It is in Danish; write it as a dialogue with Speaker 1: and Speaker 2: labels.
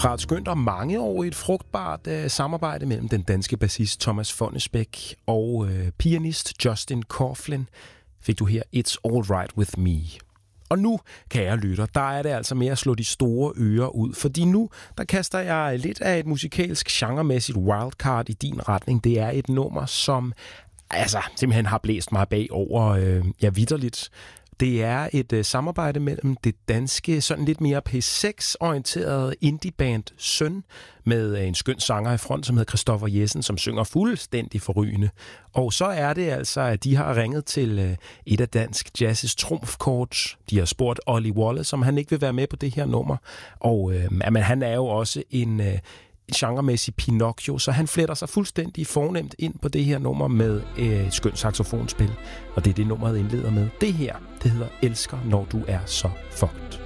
Speaker 1: Fra et skønt og mangeårigt frugtbart samarbejde mellem den danske bassist Thomas Fonnesbech og pianist Justin Coughlin fik du her It's All Right With Me. Og nu, kære lytter, der er det altså med at slå de store ører ud, fordi nu, der kaster jeg lidt af et musikalsk genremæssigt wildcard i din retning. Det er et nummer, som simpelthen har blæst mig bagover, vitterligt. Det er et samarbejde mellem det danske, sådan lidt mere P6-orienterede indieband Søn, med en skøn sanger i front, som hedder Christoffer Jessen, som synger fuldstændig forrygende. Og så er det altså, at de har ringet til et af dansk jazzes trumfkort. De har spurgt Olly Wallace, om han ikke vil være med på det her nummer. Og han er jo også en genremæssig Pinocchio, så han fletter sig fuldstændig fornemt ind på det her nummer med et skønt saxofonspil. Og det er det, nummeret indleder med. Det her, det hedder Elsker, når du er så fucked.